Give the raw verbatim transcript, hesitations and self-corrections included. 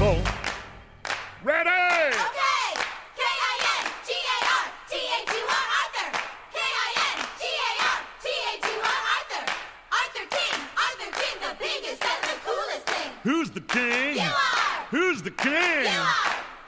Full. Ready! Okay! K I N G A R T H U R Arthur! K I N G A R T H U R Arthur! Arthur King! Arthur King, the biggest and the coolest thing! Who's the king? You are! Who's the king? You are!